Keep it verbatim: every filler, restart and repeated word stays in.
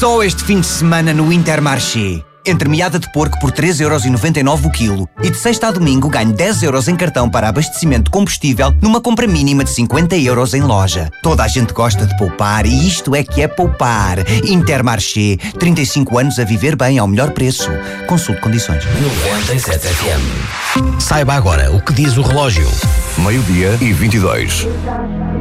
Só este fim de semana no Intermarché. Entre meada de porco por três euros e noventa e nove o quilo e de sexta a domingo ganho dez euros em cartão para abastecimento de combustível numa compra mínima de cinquenta euros em loja. Toda a gente gosta de poupar e isto é que é poupar. Intermarché, trinta e cinco anos a viver bem ao melhor preço. Consulte condições. noventa e sete F M. Saiba agora o que diz o relógio. Meio-dia e vinte e dois.